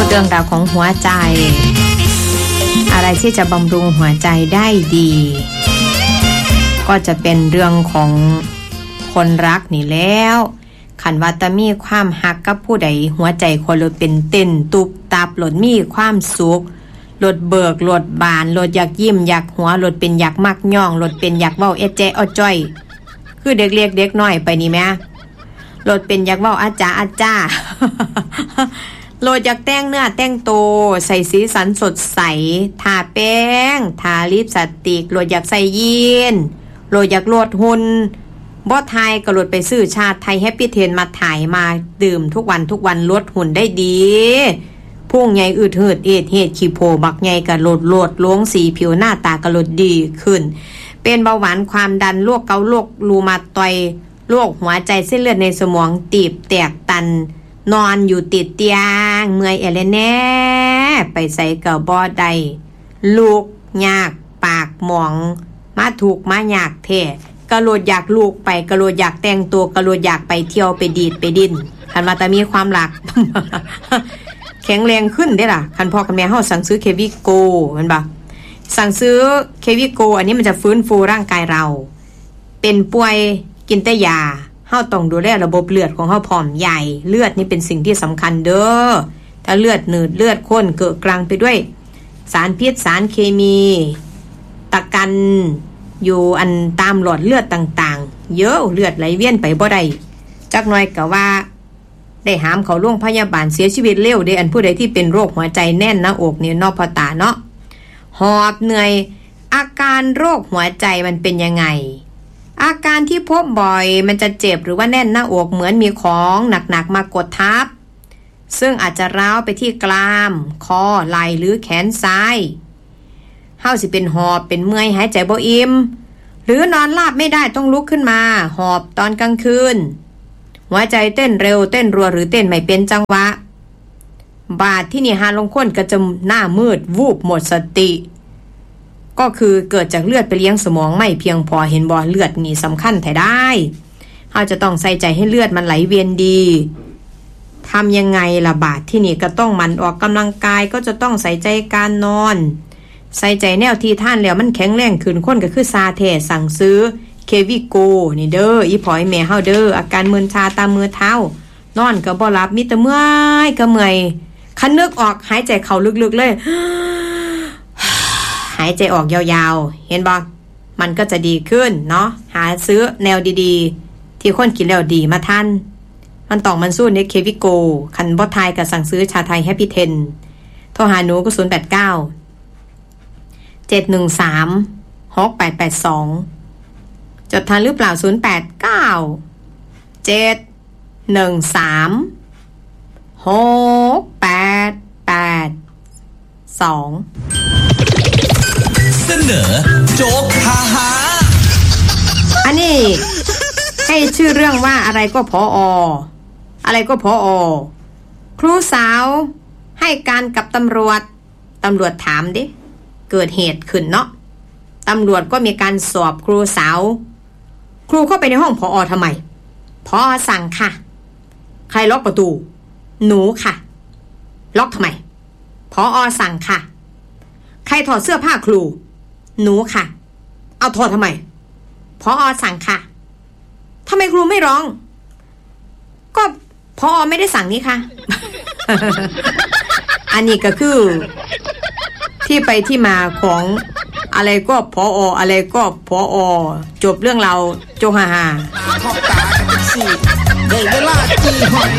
เรื่องราวของหัวใจอะไรที่จะบำรุงหัวใจได้ดีก็จะเป็นเรื่องของคนรักนี่แล้วขันว่าตะมีความฮักกับผู้ใดหัวใจคนลดเป็นเต้นตุบตับลดมีความสุขลดเบิกลดบานลดอยากยิ้มอยากหัวลดเป็นอยากมักย่องลดเป็นอยากเว้าเอเจอจ้อยคือเด็กเล็กเด็กน้อยไปนี่แม่ลดเป็นอยากเว้าอาจาโลดอยากแต่งเนื้อแต่งตัวใส่สีสันสดใสทาแป้งทาลิปสติกโลดอยากใส่ยีนโลดอยากโลดหุ่นบ่ไทยก็โลดไปซื้อชาติไทยแฮปปี้เทนมาถ่ายมาดื่มทุกวันลดหุ่นได้ดีพุ่งใหญ่อืดหืดเอดเฮ็ดขี้โพบักใหญ่ก็โลดล้วงสีผิวหน้าตาก็โลดดีขึ้นเป็นเบาหวานความดันโรคเกาต์โรครูมาตอยด์โรคหัวใจเส้นเลือดในสมองตีบแตกตันนอนอยู่ติดเตียงเมื่อยแน่ไปใส่กระบ่ได้ลูกยากปากหมองมาถูกมายากแท้กระโดดอยากลูกไปกระโดดอยากแต่งตัวกระโดดอยากไปเที่ยวไปดีดไปดิ้นคันว่าแต่มีความหลัก แข็งแรงขึ้นได้ล่ะคันพ่อกับแม่เฮาสั่งซื้อเควิโกแม่นบ่สั่งซื้อเควิโกอันนี้มันจะฟื้นฟูร่างกายเราเป็นป่วยกินแต่ยาเฮาต้องดูแลระบบเลือดของเฮาพร้อมใหญ่เลือดนี่เป็นสิ่งที่สำคัญเด้อถ้าเลือดหนืดเลือดข้นเกิดกลางไปด้วยสารพิษสารเคมีตะกันอยู่อันตามหลอดเลือดต่างๆเยอะเลือดไหลเวียนไปบ่ได้จักหน่อยก็ว่าได้หามเขาโรงพยาบาลเสียชีวิตเร็วเด้อันผู้ใดที่เป็นโรคหัวใจแน่นหน้าอกนี่นอพอตาเนาะหอบเหนื่อยอาการโรคหัวใจมันเป็นยังไงอาการที่พบบ่อยมันจะเจ็บหรือว่าแน่นหน้าอกเหมือนมีของหนักๆมากดทับซึ่งอาจจะร้าวไปที่กรามคอไหล่หรือแขนซ้ายเฮาสิเป็นหอบเป็นเมื่อยหายใจบ่อิ่มหรือนอนราบไม่ได้ต้องลุกขึ้นมาหอบตอนกลางคืนหัวใจเต้นเร็วเต้นรัวหรือเต้นไม่เป็นจังหวะบาดที่นี่หาลงค้นก็จะหน้ามืดวูบหมดสติก็คือเกิดจากเลือดไปเลี้ยงสมองไม่เพียงพอเห็นบ่เลือดนี่สำคัญแท้ได้เราจะต้องใส่ใจให้เลือดมันไหลเวียนดีทำยังไงล่ะบาดที่นี่ก็ต้องมันออกกำลังกายก็จะต้องใส่ใจการนอนใส่ใจแนวที่ท่านแล้วมันแข็งแรงขึ้นคนก็คือซาเทสั่งซื้อเควิโกนี่เด้ออีพอยแม่เฮาเด้ออาการมึนชาตามมือเท้านอนก็บ่หลับมีแต่เมื่อยก็เมื่อยคันนึกออกหายใจเข้าลึกๆเลยหายใจออกยาวๆเห็นบ่มันก็จะดีขึ้นเนาะหาซื้อแนวดีๆที่คนกินแล้วดีมาทันมันต้องมันสู้ในเควิโกคันบ่ทายก็สั่งซื้อชาไทยแฮปปี้เทนโทรหาหนูก็089 713 6882จดทันหรือเปล่า089 713 6882 เสนอโจ๊กฮาฮาอันนี้ให้ชื่อเรื่องว่าอะไรก็ผอ.อะไรก็ผอ.ครูสาวให้การกับตำรวจถามดิเกิดเหตุขึ้นเนาะตำรวจก็มีการสอบครูสาวครูเข้าไปในห้องผอ.ทำไมผอ.สั่งค่ะใครล็อกประตูหนูค่ะล็อกทำไมผอ.สั่งค่ะใครถอดเสื้อผ้าครูหนูค่ะเอาถอดทำไมผอ.สั่งค่ะทำไมครูไม่ร้องก็ผอ.ไม่ได้สั่งนี่ค่ะ อันนี้ก็คือที่ไปที่มาของอะไรก็ผอ.อะไรก็ผอ.จบเรื่องเราโจฮาฮาขอบตากันสิได้เวลาจีหอย